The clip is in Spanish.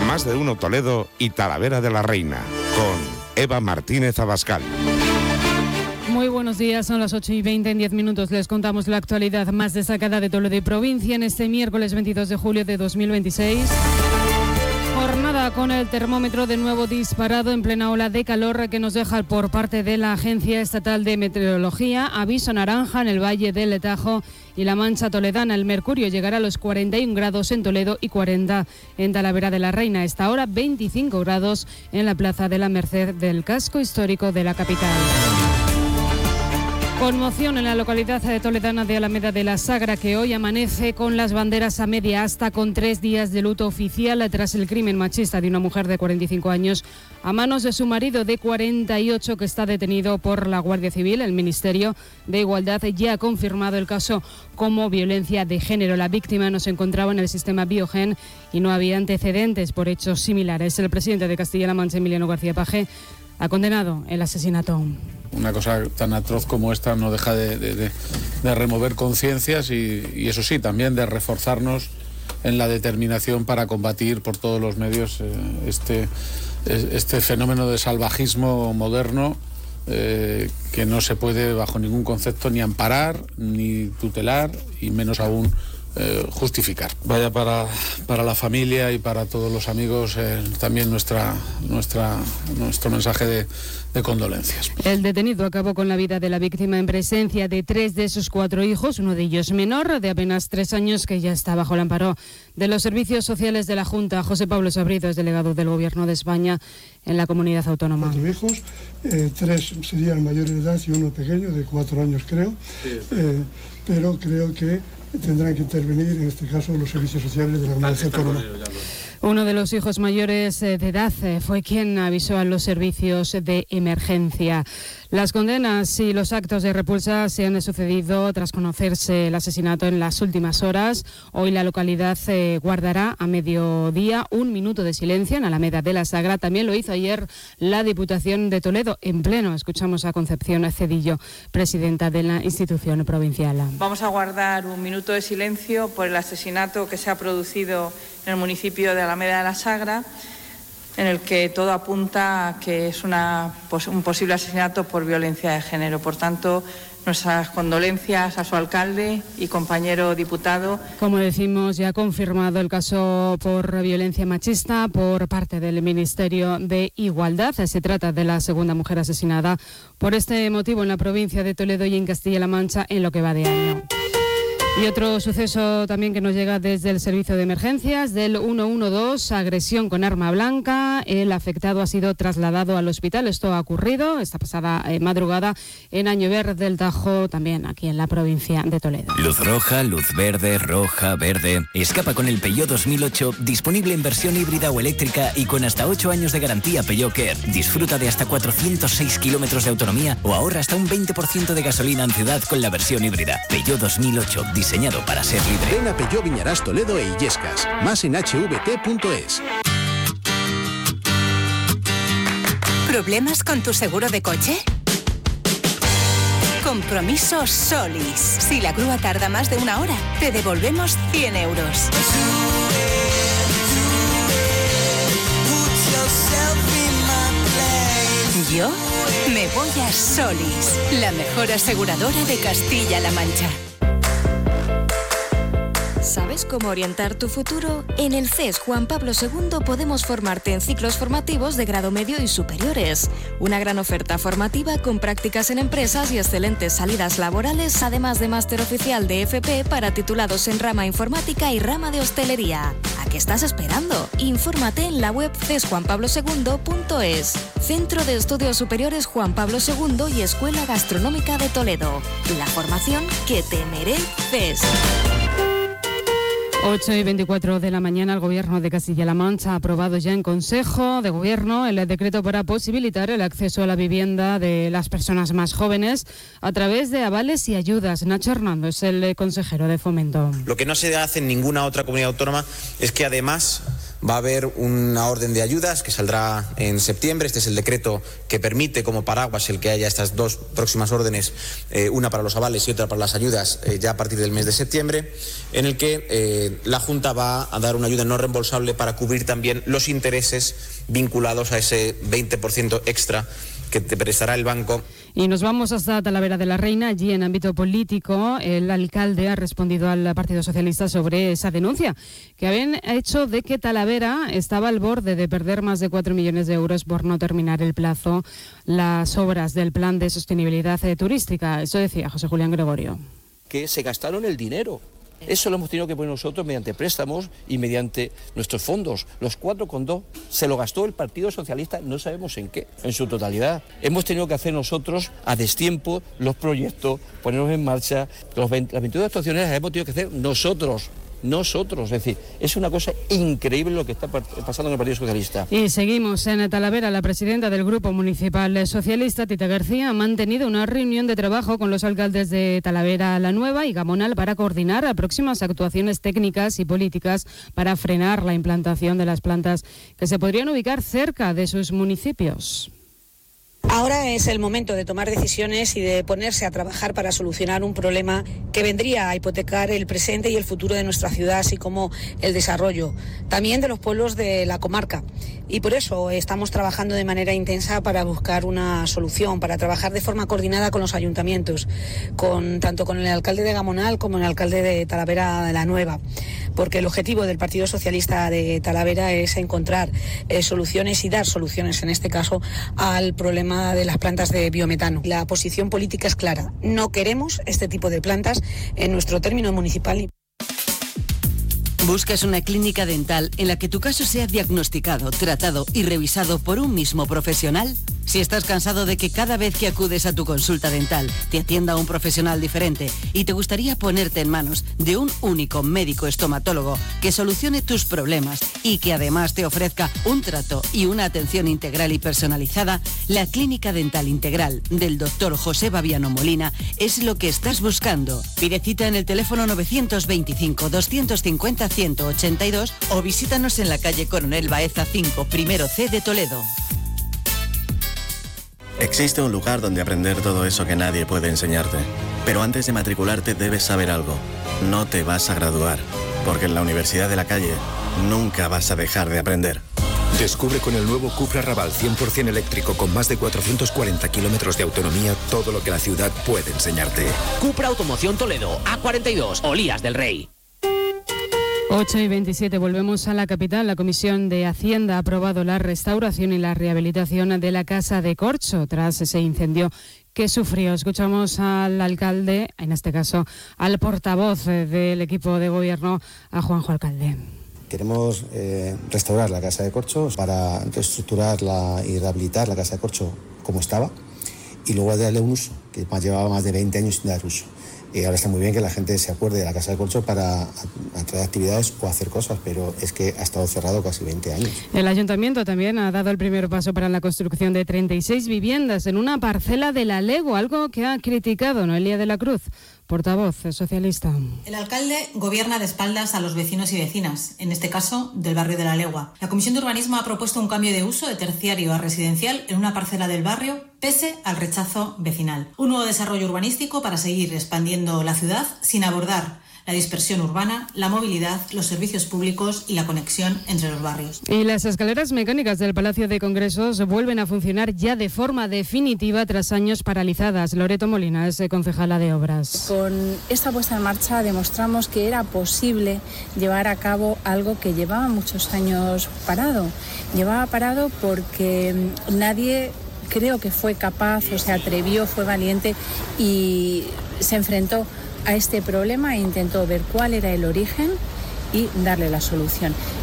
Más de Uno Toledo y Talavera de la Reina, con Eva Martínez Abascal. Muy buenos días, son las 8:20, en 10 minutos les contamos la actualidad más destacada de Toledo y provincia en este miércoles 22 de julio de 2026. Jornada con el termómetro de nuevo disparado en plena ola de calor que nos deja por parte de la Agencia Estatal de Meteorología aviso naranja en el Valle del Tajo y la Mancha Toledana. El mercurio llegará a los 41 grados en Toledo y 40 en Talavera de la Reina. Esta hora 25 grados en la Plaza de la Merced del casco histórico de la capital. Conmoción en la localidad toledana de Alameda de la Sagra, que hoy amanece con las banderas a media asta, con 3 días de luto oficial tras el crimen machista de una mujer de 45 años a manos de su marido de 48, que está detenido por la Guardia Civil. El Ministerio de Igualdad ya ha confirmado el caso como violencia de género. La víctima no se encontraba en el sistema Biogen y no había antecedentes por hechos similares. El presidente de Castilla-La Mancha, Emiliano García Paje, ha condenado el asesinato. Una cosa tan atroz como esta no deja de remover conciencias y eso sí, también de reforzarnos en la determinación para combatir por todos los medios este fenómeno de salvajismo moderno que no se puede bajo ningún concepto ni amparar, ni tutelar y menos aún justificar. Vaya para la familia y para todos los amigos también nuestro mensaje de condolencias. El detenido acabó con la vida de la víctima en presencia de 3 de sus 4 hijos, uno de ellos menor, de apenas 3 años, que ya está bajo el amparo de los servicios sociales de la Junta. José Pablo Sabrido es delegado del Gobierno de España en la comunidad autónoma. 4 hijos, 3 serían mayores de edad y uno pequeño, de 4 años creo, pero creo que tendrán que intervenir, en este caso, los servicios sociales de la comunidad autónoma. Uno de los hijos mayores de edad fue quien avisó a los servicios de emergencia. Las condenas y los actos de repulsa se han sucedido tras conocerse el asesinato en las últimas horas. Hoy la localidad guardará a mediodía 1 minuto de silencio en Alameda de la Sagra. También lo hizo ayer la Diputación de Toledo en pleno. Escuchamos a Concepción Cedillo, presidenta de la institución provincial. Vamos a guardar 1 minuto de silencio por el asesinato que se ha producido en el municipio de Alameda de la Sagra, en el que todo apunta a que es un posible asesinato por violencia de género. Por tanto, nuestras condolencias a su alcalde y compañero diputado. Como decimos, ya ha confirmado el caso por violencia machista por parte del Ministerio de Igualdad. Se trata de la segunda mujer asesinada por este motivo en la provincia de Toledo y en Castilla-La Mancha en lo que va de año. Y otro suceso también que nos llega desde el servicio de emergencias del 112, agresión con arma blanca. El afectado ha sido trasladado al hospital. Esto ha ocurrido esta pasada madrugada en Añover del Tajo, también aquí en la provincia de Toledo. Luz roja, luz verde, roja, verde. Escapa con el Peugeot 2008, disponible en versión híbrida o eléctrica y con hasta 8 años de garantía Peugeot Care. Disfruta de hasta 406 kilómetros de autonomía o ahorra hasta un 20% de gasolina en ciudad con la versión híbrida. Peugeot 2008, diseñado para ser libre. Ven a Peugeot Viñarás Toledo e Illescas. Más en hvt.es. ¿Problemas con tu seguro de coche? Compromiso Solis. Si la grúa tarda más de 1 hora, te devolvemos 100 euros. Yo me voy a Solis, la mejor aseguradora de Castilla-La Mancha. ¿Sabes cómo orientar tu futuro? En el CES Juan Pablo II podemos formarte en ciclos formativos de grado medio y superiores. Una gran oferta formativa con prácticas en empresas y excelentes salidas laborales, además de máster oficial de FP para titulados en rama informática y rama de hostelería. ¿A qué estás esperando? Infórmate en la web cesjuanpablo2.es. Centro de Estudios Superiores Juan Pablo II y Escuela Gastronómica de Toledo. La formación que te mereces. 8:24 de la mañana, el Gobierno de Castilla-La Mancha ha aprobado ya en Consejo de Gobierno el decreto para posibilitar el acceso a la vivienda de las personas más jóvenes a través de avales y ayudas. Nacho Hernández es el consejero de Fomento. Lo que no se hace en ninguna otra comunidad autónoma es que además Va a haber una orden de ayudas que saldrá en septiembre. Este es el decreto que permite como paraguas el que haya estas dos próximas órdenes, una para los avales y otra para las ayudas, ya a partir del mes de septiembre, en el que la Junta va a dar una ayuda no reembolsable para cubrir también los intereses vinculados a ese 20% extra que te prestará el banco. Y nos vamos hasta Talavera de la Reina. Allí, en ámbito político, el alcalde ha respondido al Partido Socialista sobre esa denuncia que habían hecho de que Talavera estaba al borde de perder más de 4 millones de euros por no terminar el plazo las obras del Plan de Sostenibilidad Turística. Eso decía José Julián Gregorio. Que se gastaron el dinero. Eso lo hemos tenido que poner nosotros mediante préstamos y mediante nuestros fondos. Los 4,2 se lo gastó el Partido Socialista, no sabemos en qué, en su totalidad. Hemos tenido que hacer nosotros a destiempo los proyectos, ponernos en marcha. Las 22 actuaciones las hemos tenido que hacer nosotros. Es decir, es una cosa increíble lo que está pasando en el Partido Socialista. Y seguimos en Talavera. La presidenta del Grupo Municipal Socialista, Tita García, ha mantenido una reunión de trabajo con los alcaldes de Talavera la Nueva y Gamonal para coordinar próximas actuaciones técnicas y políticas para frenar la implantación de las plantas que se podrían ubicar cerca de sus municipios. Ahora es el momento de tomar decisiones y de ponerse a trabajar para solucionar un problema que vendría a hipotecar el presente y el futuro de nuestra ciudad, así como el desarrollo también de los pueblos de la comarca. Y por eso estamos trabajando de manera intensa para buscar una solución, para trabajar de forma coordinada con los ayuntamientos, tanto con el alcalde de Gamonal como el alcalde de Talavera de la Nueva, porque el objetivo del Partido Socialista de Talavera es encontrar soluciones y dar soluciones, en este caso, al problema de las plantas de biometano. La posición política es clara. No queremos este tipo de plantas en nuestro término municipal. ¿Buscas una clínica dental en la que tu caso sea diagnosticado, tratado y revisado por un mismo profesional? Si estás cansado de que cada vez que acudes a tu consulta dental te atienda un profesional diferente y te gustaría ponerte en manos de un único médico estomatólogo que solucione tus problemas y que además te ofrezca un trato y una atención integral y personalizada, la Clínica Dental Integral del Dr. José Babiano Molina es lo que estás buscando. Pide cita en el teléfono 925 250 182 o visítanos en la calle Coronel Baeza 5, primero C de Toledo. Existe un lugar donde aprender todo eso que nadie puede enseñarte. Pero antes de matricularte debes saber algo. No te vas a graduar, porque en la Universidad de la Calle nunca vas a dejar de aprender. Descubre con el nuevo Cupra Raval 100% eléctrico con más de 440 kilómetros de autonomía todo lo que la ciudad puede enseñarte. Cupra Automoción Toledo, A42, Olías del Rey. 8:27, volvemos a la capital. La Comisión de Hacienda ha aprobado la restauración y la rehabilitación de la Casa de Corcho tras ese incendio que sufrió. Escuchamos al alcalde, en este caso al portavoz del equipo de gobierno, a Juanjo Alcalde. Queremos restaurar la Casa de Corcho para reestructurarla y rehabilitar la Casa de Corcho como estaba y luego darle un uso, que llevaba más de 20 años sin dar uso. Ahora está muy bien que la gente se acuerde de la Casa de Corcho para atraer actividades o hacer cosas, pero es que ha estado cerrado casi 20 años. El Ayuntamiento también ha dado el primer paso para la construcción de 36 viviendas en una parcela de La Legua, algo que ha criticado Noelia de la Cruz, portavoz socialista. El alcalde gobierna de espaldas a los vecinos y vecinas, en este caso del barrio de La Legua. La Comisión de Urbanismo ha propuesto un cambio de uso de terciario a residencial en una parcela del barrio, pese al rechazo vecinal. Un nuevo desarrollo urbanístico para seguir expandiendo la ciudad sin abordar la dispersión urbana, la movilidad, los servicios públicos y la conexión entre los barrios. Y las escaleras mecánicas del Palacio de Congresos vuelven a funcionar ya de forma definitiva tras años paralizadas. Loreto Molina es concejala de Obras. Con esta puesta en marcha demostramos que era posible llevar a cabo algo que llevaba muchos años parado. Llevaba parado porque nadie, creo que fue capaz o se atrevió, fue valiente y se enfrentó a este problema e intentó ver cuál era el origen y darle la solución.